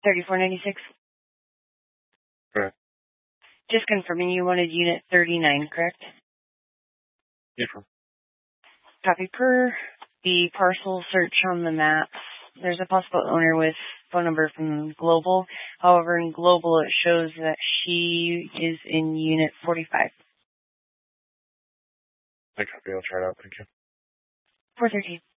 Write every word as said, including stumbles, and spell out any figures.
thirty-four ninety-six. Correct. Just confirming you wanted unit thirty-nine, correct? Yeah. Copy. Per the parcel search on the maps, there's a possible owner with phone number from Global. However, in Global, it shows that she is in unit forty-five. I copy. I'll try it out. Thank you. four thirteen.